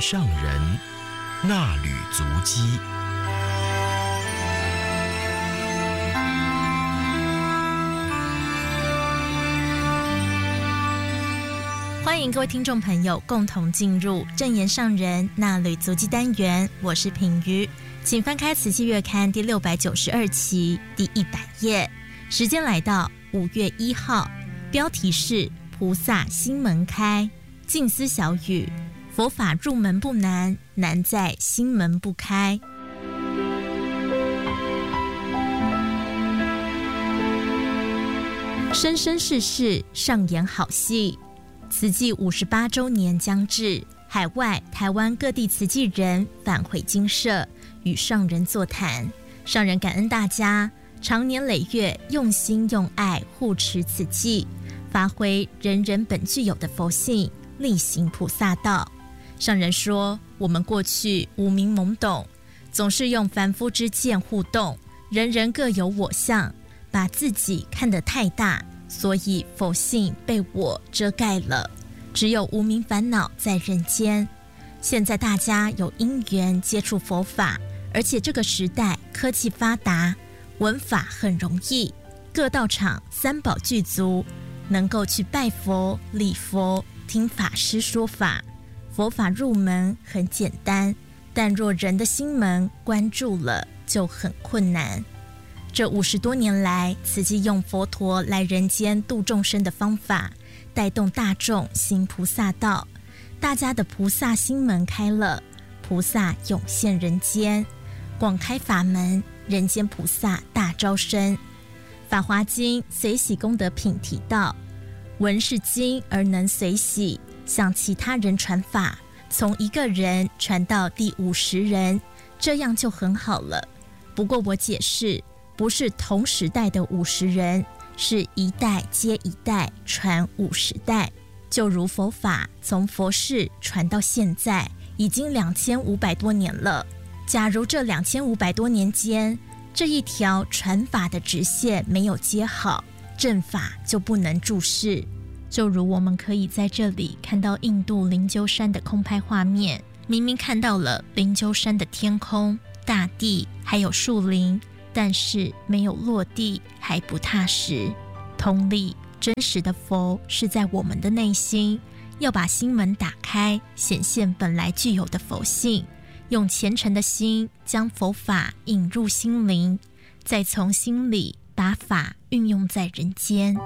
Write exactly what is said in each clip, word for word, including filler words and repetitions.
上人那履足迹。 欢迎各位听众朋友共同进入正言上人那履足迹单元，我是品瑜，请翻开慈济月刊第六百九十二期第一百页，时间来到五月一号，标题是菩萨心门开，静思小语，佛法入门不难，难在心门不开。生生世世上演好戏，慈济五十八周年将至，海外台湾各地慈济人返回精舍，与上人座谈。上人感恩大家常年累月用心用爱护持慈济，发挥人人本具有的佛性，力行菩萨道。上人说，我们过去无明懵懂，总是用凡夫之见互动，人人各有我相，把自己看得太大，所以佛性被我遮盖了，只有无明烦恼在人间。现在大家有因缘接触佛法，而且这个时代科技发达，闻法很容易，各道场三宝具足，能够去拜佛礼佛，听法师说法。佛法入门很简单，但若人的心门关住了，就很困难。这五十多年来，慈济用佛陀来人间度众生的方法，带动大众行菩萨道，大家的菩萨心门开了，菩萨涌现人间，广开法门，人间菩萨大招生。法华经随喜功德品提到，闻是经而能随喜，向其他人传法，从一个人传到第五十人，这样就很好了。不过我解释，不是同时代的五十人，是一代接一代传五十代。就如佛法从佛世传到现在，已经两千五百多年了。假如这两千五百多年间，这一条传法的直线没有接好，正法就不能注释。就如我们可以在这里看到印度灵鹫山的空拍画面，明明看到了灵鹫山的天空、大地还有树林，但是没有落地，还不踏实。同理，真实的佛是在我们的内心，要把心门打开，显现本来具有的佛性，用虔诚的心将佛法引入心灵，再从心里把法运用在人间。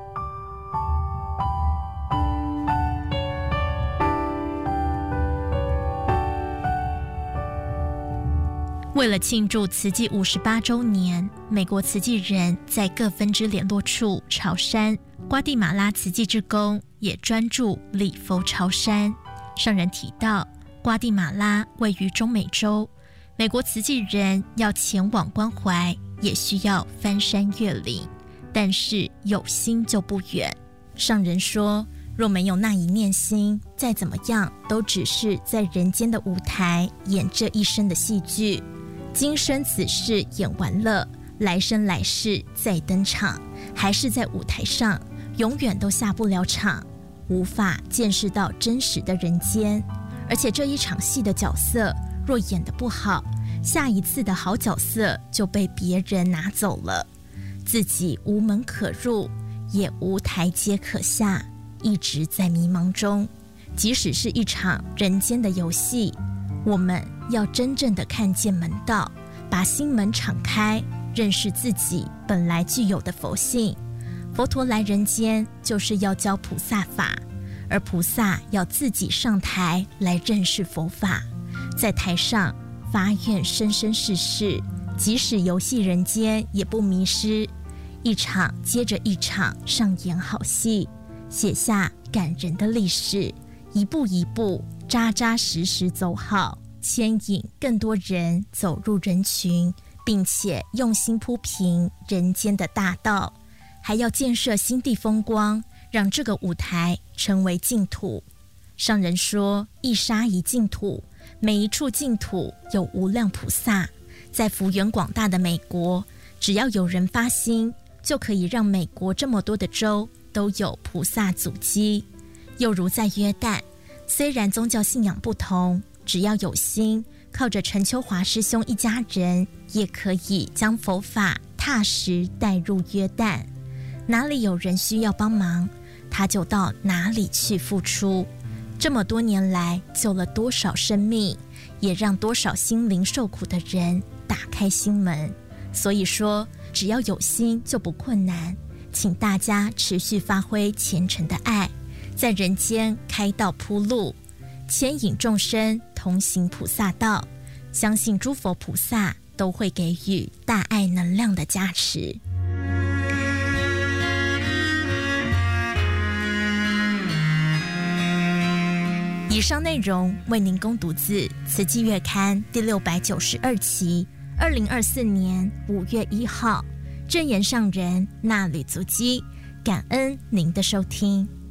为了庆祝慈济五十八周年，美国慈济人在各分支联络处朝山，瓜地马拉慈济志工也专注礼佛朝山。上人提到，瓜地马拉位于中美洲，美国慈济人要前往关怀，也需要翻山越岭，但是有心就不远。上人说，若没有那一念心，再怎么样都只是在人间的舞台演这一生的戏剧。今生此世演完了，来生来世再登场，还是在舞台上，永远都下不了场，无法见识到真实的人间。而且这一场戏的角色若演得不好，下一次的好角色就被别人拿走了，自己无门可入，也无台阶可下，一直在迷茫中。即使是一场人间的游戏，我们要真正的看见门道，把心门敞开，认识自己本来具有的佛性。佛陀来人间就是要教菩萨法，而菩萨要自己上台来认识佛法，在台上发愿生生世世，即使游戏人间也不迷失，一场接着一场上演好戏，写下感人的历史，一步一步扎扎实实走好，牵引更多人走入人群，并且用心铺平人间的大道，还要建设心地风光，让这个舞台成为净土。上人说，一沙一净土，每一处净土有无量菩萨。在幅员广大的美国，只要有人发心，就可以让美国这么多的州都有菩萨足迹。又如在约旦，虽然宗教信仰不同， 只要有心，靠着陈秋华师兄一家人，也可以将佛法踏实带入约旦。哪里有人需要帮忙，他就到哪里去付出。这么多年来，救了多少生命，也让多少心灵受苦的人打开心门。所以说，只要有心就不困难，请大家持续发挥虔诚的爱，在人间开道铺路，牵引众生同行菩萨道。相信诸佛菩萨都会给予大爱能量的加持。以上内容为您攻读自《慈济月刊》第六百九十二期，二零二四年五月一号，正言上人那履足迹。感恩您的收听。